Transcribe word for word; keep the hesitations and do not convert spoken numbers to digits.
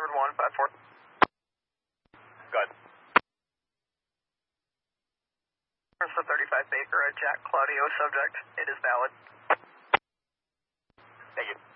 seven one five four. Good. For thirty-five Baker, Jack Claudio subject. It is valid. Thank you.